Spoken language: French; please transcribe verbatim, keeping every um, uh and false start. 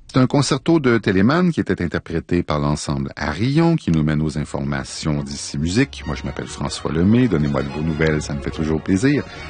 C'est un concerto de Telemann qui était interprété par l'ensemble Arillon, qui nous mène aux informations d'ici musique. Moi, je m'appelle François Lemay. Donnez-moi de vos nouvelles, ça me fait toujours plaisir.